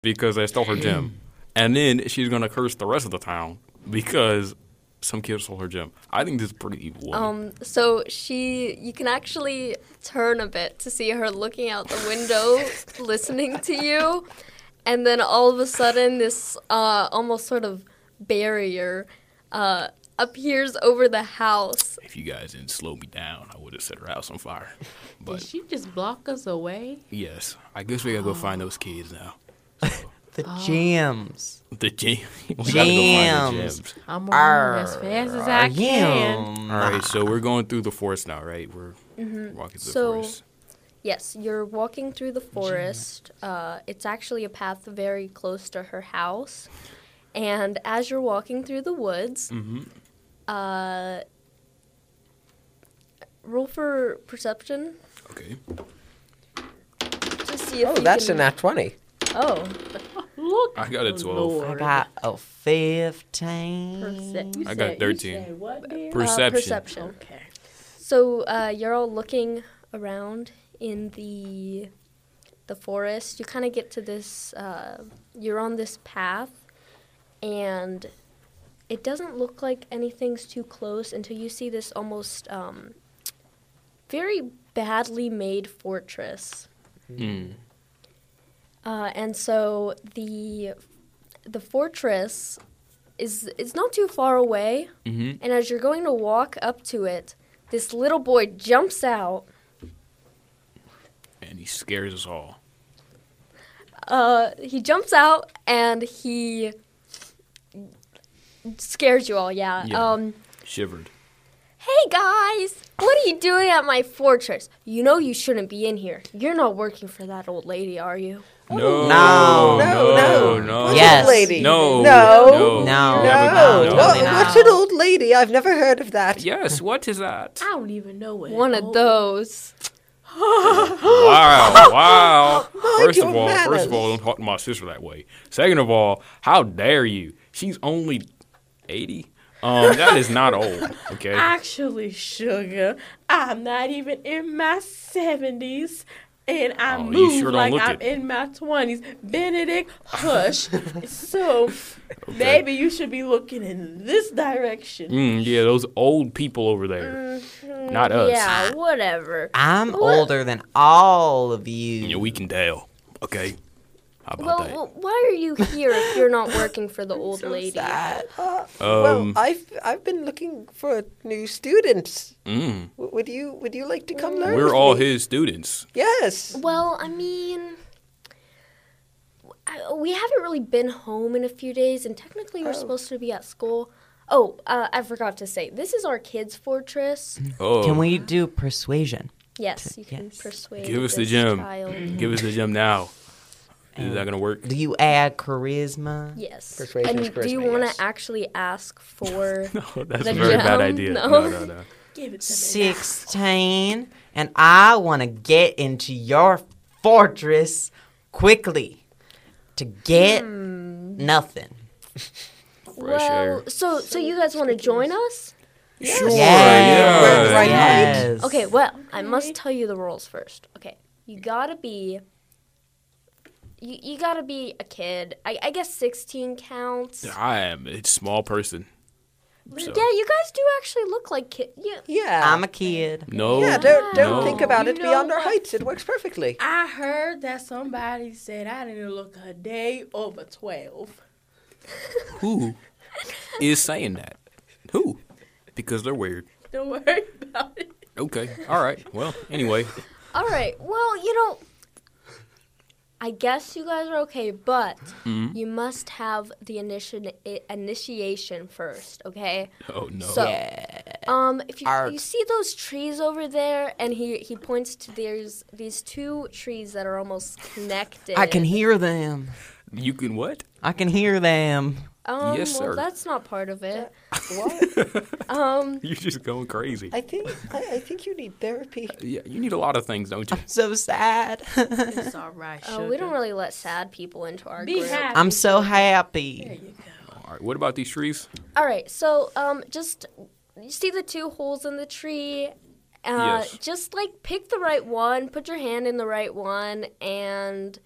because they stole her gem. And then she's going to curse the rest of the town because some kid stole her gem. I think this is pretty evil. So you can actually turn a bit to see her looking out the window, listening to you. And then all of a sudden, this almost sort of barrier appears over the house. If you guys didn't slow me down, I would have set her house on fire. But Did she just block us away? yes, I guess we gotta go find those kids now. The gems. The gem. We gotta go find the gems. I'm running as fast as I can. All right, so we're going through the forest now, right? We're walking through the forest. Yes, you're walking through the forest. It's actually a path very close to her house. And as you're walking through the woods, roll for perception Okay. to see if Oh, you that's can... a nat 20. Oh, Look. I got a 12. I got a 15. I got 13. You said what, dear? Perception. perception. Okay. So you're all looking around in the forest. You kind of get to this. You're on this path, and it doesn't look like anything's too close until you see this almost very badly made fortress. And so the fortress is not too far away, and as you're going to walk up to it, this little boy jumps out. And he scares us all. He jumps out and he scares you all. Yeah. Shivered. Hey guys, what are you doing at my fortress? You know you shouldn't be in here. You're not working for that old lady, are you? No. No. What's Yes. an old lady? No. No. No. No. What's an old lady? I've never heard of that. Yes, what is that? I don't even know what. One of those. Wow. First your of manners. all, don't talk to my sister that way. Second of all, how dare you? She's only 80. That is not old, okay? Actually, sugar, I'm not even in my 70s. And I Oh, you move sure don't like look I'm it. in my 20s. Benedict, hush. So maybe you should be looking in this direction. Yeah, those old people over there. Not us. Yeah, whatever. I'm older than all of you. Yeah, we can tell. Okay. How about Well, why are you here if you're not working for the old lady? that? Well, I've been looking for new students. Mm. Would you like to come learn? We're with all me? his students. Yes. Well, I mean, we haven't really been home in a few days, and technically we're supposed to be at school. Oh, I forgot to say, this is our kids' fortress. Oh. Can we do persuasion? Yes, you can Yes. persuade Give us the this gem. child. Give us the gem now. Is that going to work? Do you add charisma? Yes. Persuasion is And do you charisma, want to yes. actually ask for No, that's the a very bad gem? idea. No. No. Give it to me. 16. And I want to get into your fortress quickly to get nothing. Fresh air. So you guys want to join us? Sure, Yes. We're right Yes. Okay, well, I must tell you the rules first. Okay, you gotta be a kid. I guess 16 counts. I am a small person. So. Yeah, you guys do actually look like kids. Yeah. Yeah. I'm a kid. No. Yeah, don't No. think about You it know beyond our what? heights. It works perfectly. I heard that somebody said I didn't look a day over 12. Who is saying that? Who? Because they're weird. Don't worry about it. Okay. All right. Well, anyway. All right. Well, I guess you guys are okay, but you must have the initiation first, okay? Oh, no. So, if you see those trees over there, and he points to these two trees that are almost connected. I can hear them. You can what? I can hear them. Yes, well, sir. that's not part of it. What? You're just going crazy. I think you need therapy. Yeah, you need a lot of things, don't you? So sad. It's all right, sugar. We don't really let sad people into our Be group. happy. I'm so There happy. you go. All right. What about these trees? All right, so just you see the two holes in the tree. Yes. Just pick the right one, put your hand in the right one, and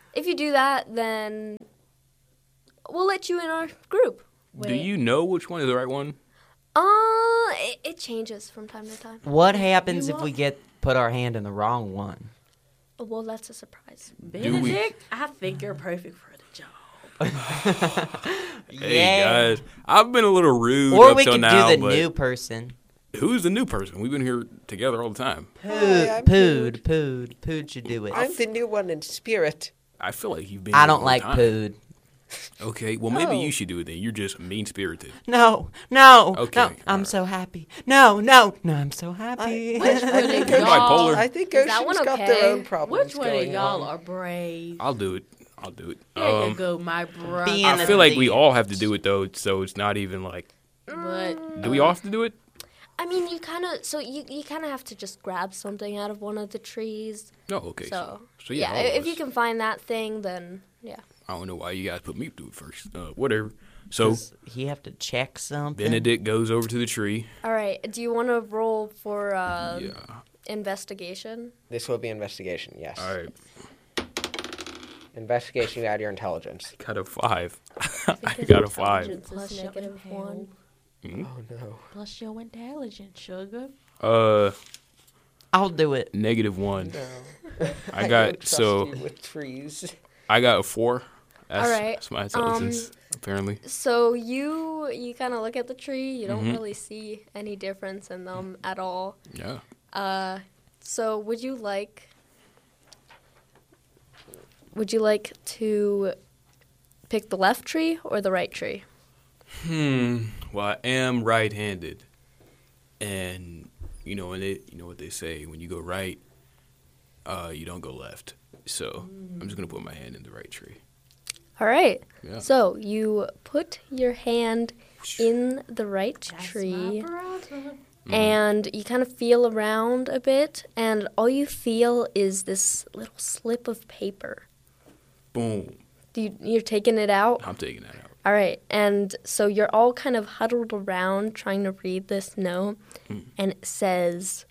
if you do that, then we'll let you in our group. Do you know which one is the right one? It changes from time to time. What happens if we put our hand in the wrong one? Well, that's a surprise. Benedict, I think you're perfect for the job. Hey guys, I've been a little rude Or up we till could now, do the but new person. who's the new person? We've been here together all the time. I'm Pood should do it. I'm the new one in spirit. I feel like you've been. I here don't the like whole time. Pood. Okay, well maybe Oh. you should do it then. You're just mean spirited. No. Okay, No, all I'm right. so happy. No, I'm so happy. Which one of You're bipolar. I think Is that Ocean's one got okay? their own problems Which one of going y'all on. are brave? I'll do it. There you go, my brother. Being I a feel like we lead. all have to do it though, so it's not even like. But Do we all have to do it? I mean, you kind of have to just grab something out of one of the trees. No, okay. So yeah, yeah, all of if you us. can find that thing, then yeah. I don't know why you guys put me through it first. Whatever. So Does he have to check something? Benedict goes over to the tree. All right. Do you want to roll for Yeah. investigation? This will be investigation, yes. All right. Investigation, you add your intelligence. Got a 5. I got a 5. intelligence Plus is your negative one. Mhm. Oh, no. Plus your intelligence, sugar. I'll do it. -1. No. I don't got trust so you with trees. I got a 4. That's, All right, that's my intelligence apparently. So you kind of look at the tree. You don't Mhm. really see any difference in them at all. Yeah. So would you like to pick the left tree or the right tree? Well, I am right-handed, and you know what they say: when you go right, you don't go left. So I'm just gonna put my hand in the right tree. All right. Yeah. So you put your hand in the right That's tree. my brother. And you kind of feel around a bit, and all you feel is this little slip of paper. Boom. You're taking it out? I'm taking that out. All right. And so you're all kind of huddled around trying to read this note, and it says,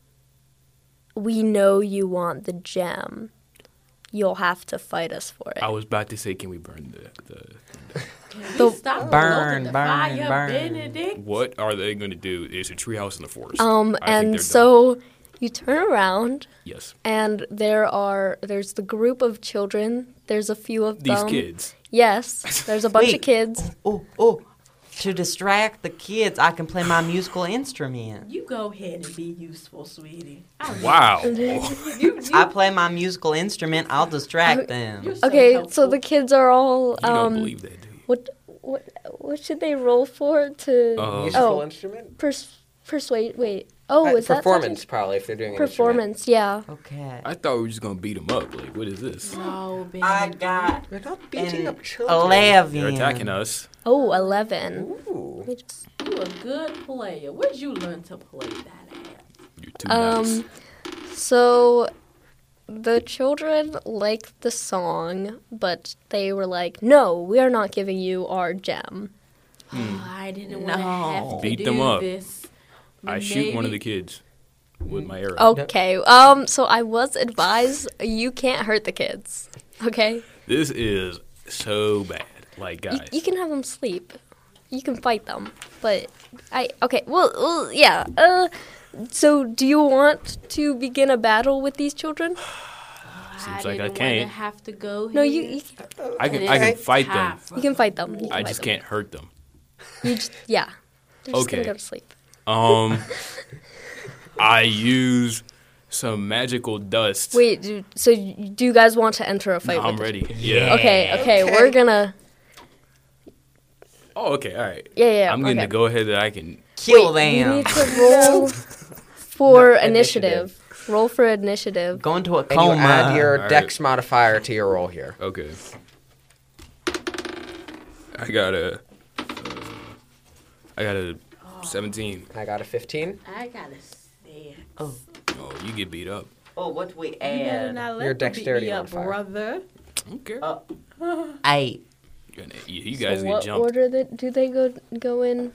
"We know you want the gem. You'll have to fight us for it." I was about to say, can we burn the Can we stop Burn, the burn, fire, burn. Benedict? What are they going to do? It's a treehouse in the forest. I think And they're so you turn around, done. Yes, and there's the group of children. There's a few of these them. kids. Yes, there's a bunch of Wait. kids. Oh. To distract the kids, I can play my musical instrument. You go ahead and be useful, sweetie. Wow. I play my musical instrument. I'll distract them. You're so Okay, so helpful. the kids are all. You don't believe that, do you? What should they roll for to Musical Oh. instrument? persuade? Wait. Oh, is that performance, probably, if they're doing an instrument. performance? Yeah. Okay. I thought we were just going to beat them up. Like, what is this? No, Benedict. I got We're not beating an up children. 11. They're attacking us. Oh, 11. Ooh. You a good player. Where'd you learn to play that at? You're too nice. So the children liked the song, but they were like, "No, we are not giving you our gem." Oh, I didn't want to No. have to Beat do them up. this. I shoot one of the Maybe- kids with my arrow. Okay. So I was advised you can't hurt the kids. Okay. This is so bad. Like, You, guys. you can have them sleep. You can fight them, but okay. Well, yeah. So do you want to begin a battle with these children? Seems like I didn't can't. wanna have to go No, here. you I can fight them. you can fight them. You can I fight just them. can't hurt them. You just, yeah. They're just gonna Okay. go to sleep. I use some magical dust. Wait. Do you guys want to enter a fight? I'm with ready. Yeah. Okay. We're gonna. Oh, okay. All right. Yeah. I'm going to okay. go ahead that I can. Kill Wait, them. You need to roll for No, initiative. Roll for initiative. Go into a And you coma. add your Alright. dex modifier to your roll here. Okay. I got a 17. I got a 15. I gotta say. Oh, you get beat up. Oh, what do we You better add? not let Your them beat dexterity me up, modifier. brother. Okay. 8. You guys So get what jumped. order do they go in?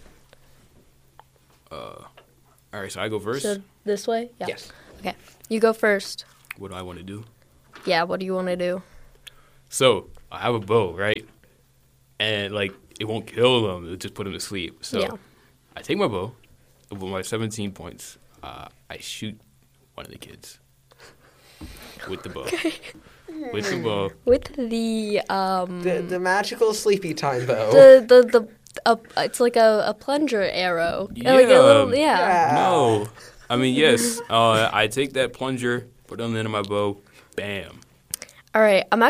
All right, so I go first. So this way? Yeah. Yes. Okay. You go first. What do I want to do? Yeah. What do you want to do? So I have a bow, right? And like it won't kill them; it'll just put them to sleep. So Yeah. I take my bow with my 17 points. I shoot one of the kids with the bow. With the bow. With the The magical sleepy time bow. it's like a plunger arrow. Yeah. Like a little, yeah. No, I mean yes. I take that plunger, put it on the end of my bow, bam. All right. I'm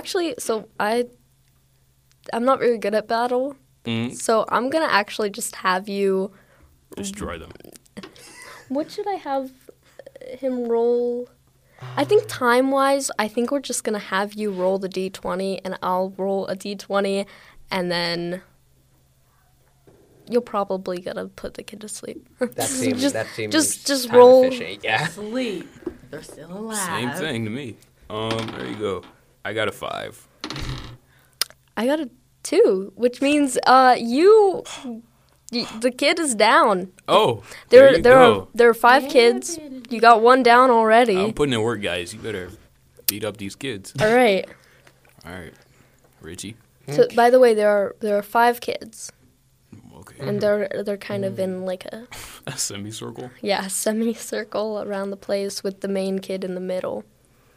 not very good at battle, Mm, so I'm gonna actually just have you. destroy them. What should I have him roll? I think time-wise, I think we're just gonna have you roll the d20, and I'll roll a d20, and then you'll probably gotta put the kid to sleep. That seems just kinda roll. fishy. Yeah. Sleep. They're still alive. Same thing to me. There you go. I got a 5. I got a 2, which means the kid is down. Oh, there you go. There are 5 kids. You got 1 down already. I'm putting in work, guys. You better beat up these kids. All right. All right, Richie. So, by the way, there are 5 kids, Okay. and they're kind of in like a A semicircle. semicircle around the place with the main kid in the middle.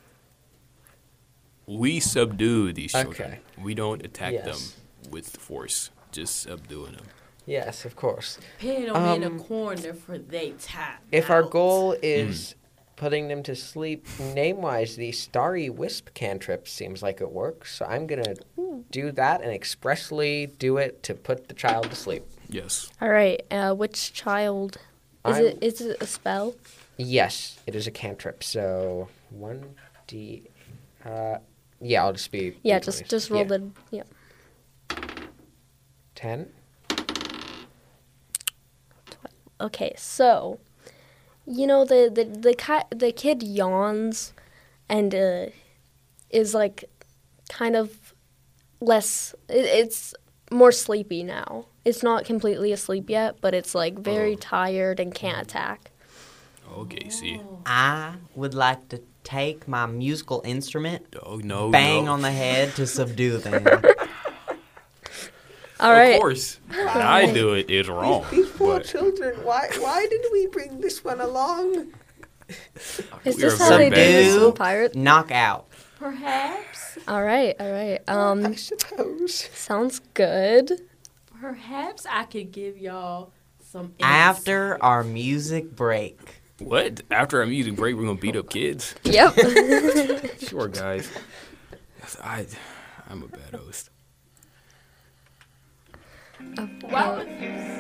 We subdue these children. Okay. We don't attack Yes. them with force. Just subduing them. Yes, of course. Pin them in a corner for they tap. If our out. goal is putting them to sleep, name-wise, the Starry Wisp cantrip seems like it works. So I'm going to do that and expressly do it to put the child to sleep. Yes. All right. Which child? Is it a spell? Yes, it is a cantrip. So 1d... yeah, I'll just be... Yeah. D20s. Just roll Yeah. the 10. Okay, so the kid yawns and is like kind of less. It's more sleepy now. It's not completely asleep yet, but it's like very tired and can't attack. Okay, see. I would like to take my musical instrument, Oh, no, bang no. on the head to subdue them. All right. Of course. When I do it, it's wrong. These poor But children, why did we bring this one along? Is we this are how very they do this bad. in Pirates? Knock out. Perhaps, All right. I suppose. Sounds good. perhaps I could give y'all some After insight. our music break. what? After our music break, we're going to beat up kids? Yep. Sure, guys. I'm a bad host. Why would you